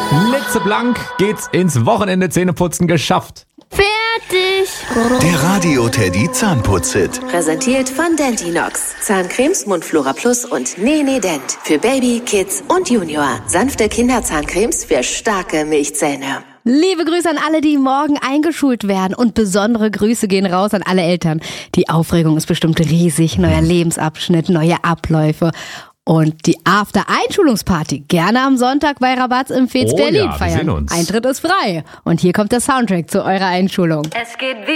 Blitzeblank geht's ins Wochenende, Zähneputzen geschafft. Fertig! Der Radio-Teddy Zahnputz-Hit. Präsentiert von Dentinox. Zahncremes, Mundflora Plus und Nene Dent. Für Baby, Kids und Junior. Sanfte Kinderzahncremes für starke Milchzähne. Liebe Grüße an alle, die morgen eingeschult werden. Und besondere Grüße gehen raus an alle Eltern. Die Aufregung ist bestimmt riesig. Neuer Lebensabschnitt, neue Abläufe. Und die After-Einschulungsparty gerne am Sonntag bei Rabatz im Fez Berlin ja, wir feiern. sehen uns. Eintritt ist frei. Und hier kommt der Soundtrack zu eurer Einschulung. Es geht